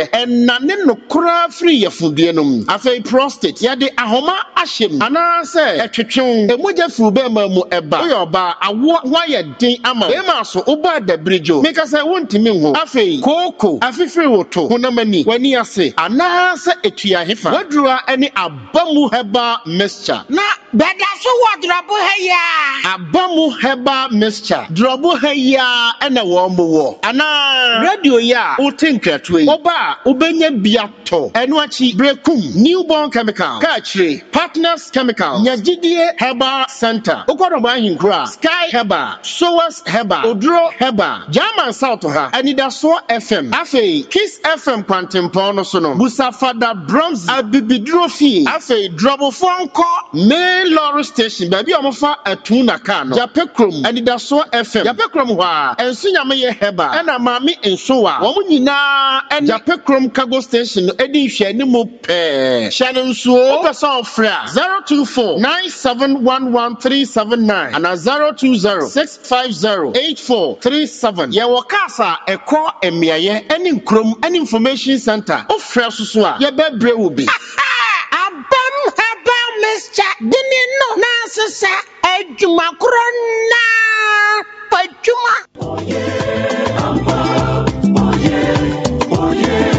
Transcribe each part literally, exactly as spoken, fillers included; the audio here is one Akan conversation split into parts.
enane no kura free yefudie no mu afei prostate yade ahoma ahyem ana se etwetwe emoja fu be ma mu eba oyoba awo waye din ama e ma so oba da bridge make say wontimi ho afei koko afifiri woto honamani wani ase ana se etua hefa wadrua ani abamu heba mixture na beda so wadrobo heya abamu heba mixture drobo heya ena wo mo ana radio ya utinkatwe oba obenya biato eno achi brekum newborn chemical kachire partners chemical nyagidie heba center okodo ba hinkura sky heba sowas heba odro heba German South ha anidaso F M afei Kiss F M kwantempo no so no busafada Bronx abibidro fi afei drobo fonko main lorry station baby omofa atuna ka no Japekrom anidaso F M Japekrom ho a ensunyame ye heba ena mami enso a wo nyina en Japekrom cargo station edi hwe ni mu pe hye nso person fra zero two four nine seven one one three seven nine and zero two zero six five zero eight four three seven ye wo kasa eko emiaye eni nkrom eni information center o fra susu a ye bebre wo bi abam haba mister dini no na sesa ejuma krona pajuma oye amba oye oye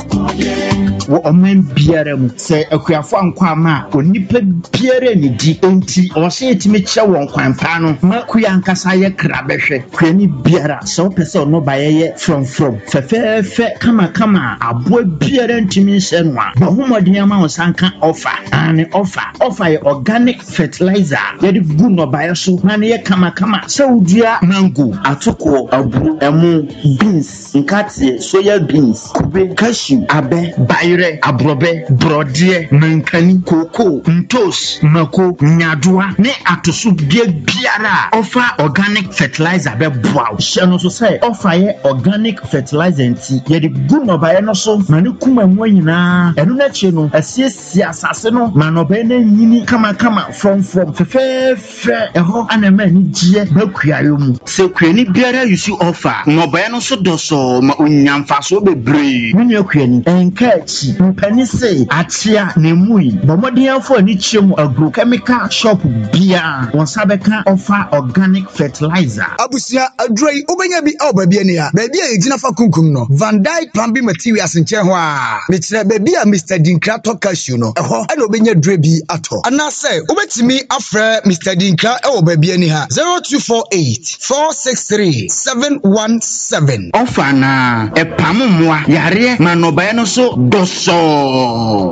wo omen biara mu se akuafo ankwa ma onipa biara ni di enti o se etime kye won kwanpa no ma kuya nkasa ye krabehwe kwani biara so pese ono bayeye from from fefefe kama kama abo biara ntimi hye no a bahomodin ama onsanka offer and offer offer ye organic fertilizer ye di gu no baye so na ne ye kama kama saudua mango atoko aburu emu beans nkate soya beans kube cashew abe bayre abrobe brodie mankani koko ntos mako nyadoa ne atoso bia biara offer organic fertilizer be boa hye no so say offer ye organic fertilizer nti ye de gu no baye no so mane kuma mu nyina eno na che no asiesie asase no manobe na nyini kama kama from from fefefe eho anema ni gie bakuayo mu se kwani biara yusu offer no baye no so doso ma onyamfa so bebre mini akuani enka chi mpani se atia nemui bomodianfo ani chiemu agrochemical shop bia won sabeka offer organic fertilizer abusia adroi ubenya bi oba bia ne ya baby a ejina fa kunkum no Van Dyke plumbing materials nche ho a me kire baby a Mister Dinkra Cashew no eho e na obenya dre bi ato ana se ubetimi afre Mister Dinkra e oba bia ne ha zero two four eight four six three seven one seven offer na e pamumwa yare manobaye no so doso